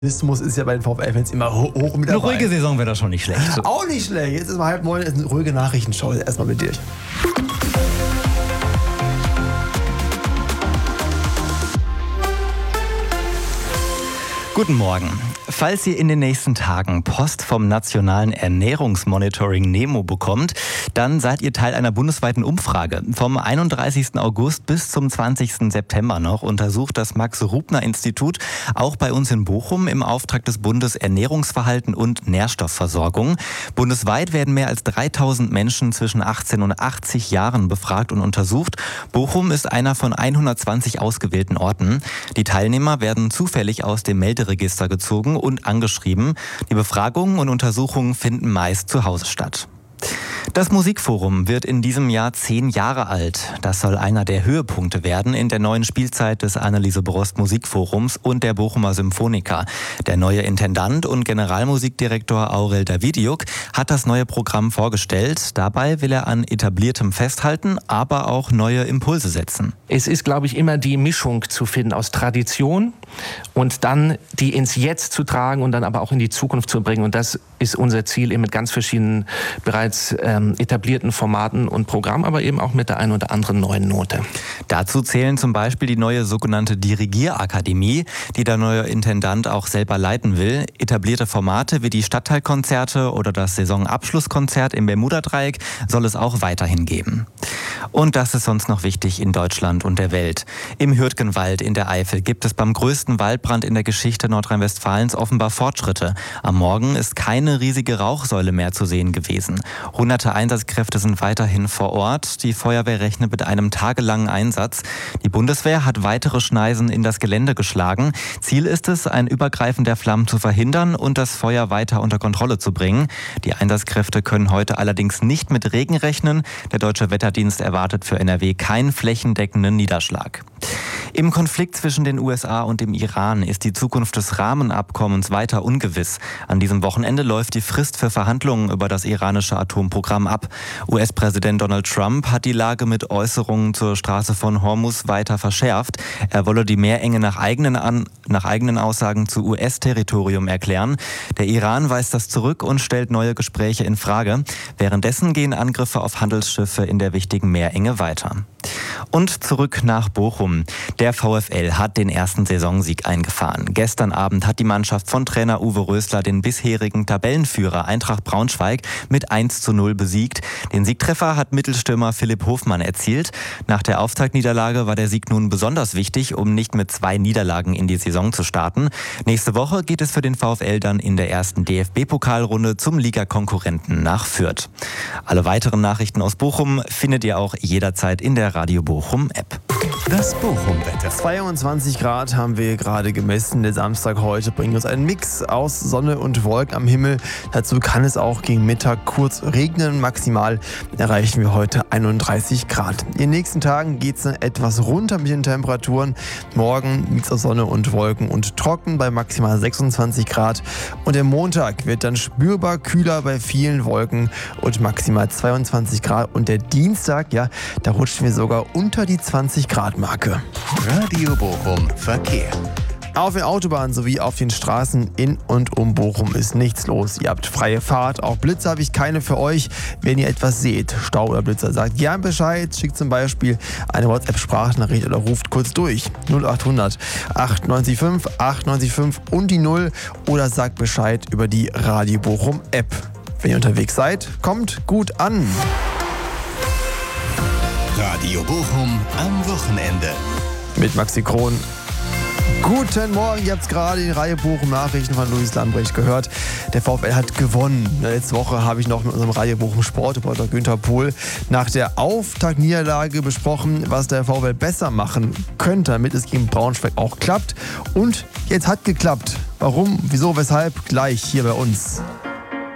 Ist ja bei den VfL-Fans immer hoch mit dabei. Eine ruhige Saison wäre das schon nicht schlecht. Auch nicht schlecht. Jetzt ist mal 8:30, ist eine ruhige Nachrichtenshow. Erstmal mit dir. Guten Morgen. Falls ihr in den nächsten Tagen Post vom Nationalen Ernährungsmonitoring NEMO bekommt, dann seid ihr Teil einer bundesweiten Umfrage. Vom 31. August bis zum 20. September noch untersucht das Max-Rubner-Institut auch bei uns in Bochum im Auftrag des Bundes Ernährungsverhalten und Nährstoffversorgung. Bundesweit werden mehr als 3000 Menschen zwischen 18 und 80 Jahren befragt und untersucht. Bochum ist einer von 120 ausgewählten Orten. Die Teilnehmer werden zufällig aus dem Melderegister gezogen und angeschrieben. Die Befragungen und Untersuchungen finden meist zu Hause statt. Das Musikforum wird in diesem Jahr 10 Jahre alt. Das soll einer der Höhepunkte werden in der neuen Spielzeit des Anneliese Brost Musikforums und der Bochumer Symphoniker. Der neue Intendant und Generalmusikdirektor Aurel Davidiuk hat das neue Programm vorgestellt. Dabei will er an etabliertem festhalten, aber auch neue Impulse setzen. Es ist, glaube ich, immer die Mischung zu finden aus Tradition und dann die ins Jetzt zu tragen und dann aber auch in die Zukunft zu bringen. Und das ist unser Ziel eben mit ganz verschiedenen bereits etablierten Formaten und Programmen, aber eben auch mit der einen oder anderen neuen Note. Dazu zählen zum Beispiel die neue sogenannte Dirigierakademie, die der neue Intendant auch selber leiten will. Etablierte Formate wie die Stadtteilkonzerte oder das Saisonabschlusskonzert im Bermudadreieck soll es auch weiterhin geben. Und das ist sonst noch wichtig in Deutschland und der Welt. Im Hürtgenwald in der Eifel gibt es beim größten Waldbrand in der Geschichte Nordrhein-Westfalens offenbar Fortschritte. Am Morgen ist keine riesige Rauchsäule mehr zu sehen gewesen. Hunderte Einsatzkräfte sind weiterhin vor Ort. Die Feuerwehr rechnet mit einem tagelangen Einsatz. Die Bundeswehr hat weitere Schneisen in das Gelände geschlagen. Ziel ist es, ein Übergreifen der Flammen zu verhindern und das Feuer weiter unter Kontrolle zu bringen. Die Einsatzkräfte können heute allerdings nicht mit Regen rechnen. Der Deutsche Wetterdienst erwartet für NRW keinen flächendeckenden Niederschlag. Im Konflikt zwischen den USA und dem Iran ist die Zukunft des Rahmenabkommens weiter ungewiss. An diesem Wochenende läuft die Frist für Verhandlungen über das iranische Atomprogramm ab. US-Präsident Donald Trump hat die Lage mit Äußerungen zur Straße von Hormuz weiter verschärft. Er wolle die Meerenge nach eigenen Aussagen zu US-Territorium erklären. Der Iran weist das zurück und stellt neue Gespräche in Frage. Währenddessen gehen Angriffe auf Handelsschiffe in der wichtigen Meerenge weiter. Und zurück nach Bochum. Der VfL hat den ersten Saisonsieg eingefahren. Gestern Abend hat die Mannschaft von Trainer Uwe Rösler den bisherigen Tabellenführer Eintracht Braunschweig mit 1:0 besiegt. Den Siegtreffer hat Mittelstürmer Philipp Hofmann erzielt. Nach der Auftaktniederlage war der Sieg nun besonders wichtig, um nicht mit 2 Niederlagen in die Saison zu starten. Nächste Woche geht es für den VfL dann in der ersten DFB-Pokalrunde zum Ligakonkurrenten nach Fürth. Alle weiteren Nachrichten aus Bochum findet ihr auch jederzeit in der Radio Bochum App. Das Bochum-Wetter. 22 Grad haben wir gerade gemessen. Der Samstag heute bringt uns einen Mix aus Sonne und Wolken am Himmel. Dazu kann es auch gegen Mittag kurz regnen. Maximal erreichen wir heute 31 Grad. In den nächsten Tagen geht es dann etwas runter mit den Temperaturen. Morgen Mix aus Sonne und Wolken und trocken bei maximal 26 Grad. Und der Montag wird dann spürbar kühler bei vielen Wolken und maximal 22 Grad. Und der Dienstag, ja, da rutschen wir sogar unter die 20 Grad Marke. Radio Bochum Verkehr. Auf den Autobahnen sowie auf den Straßen in und um Bochum ist nichts los. Ihr habt freie Fahrt. Auch Blitze habe ich keine für euch. Wenn ihr etwas seht, Stau oder Blitzer, sagt gern Bescheid. Schickt zum Beispiel eine WhatsApp-Sprachnachricht oder ruft kurz durch. 0800 895 895 und die 0 oder sagt Bescheid über die Radio Bochum App. Wenn ihr unterwegs seid, kommt gut an. Radio Bochum am Wochenende. Mit Maxi Kron. Guten Morgen, ihr habt gerade die Reihe Bochum Nachrichten von Luis Lambrecht gehört. Der VfL hat gewonnen. Letzte Woche habe ich noch mit unserem Reihe Bochum Sportreporter Günther Pohl nach der Auftaktniederlage besprochen, was der VfL besser machen könnte, damit es gegen Braunschweig auch klappt. Und jetzt hat geklappt. Warum, wieso, weshalb? Gleich hier bei uns.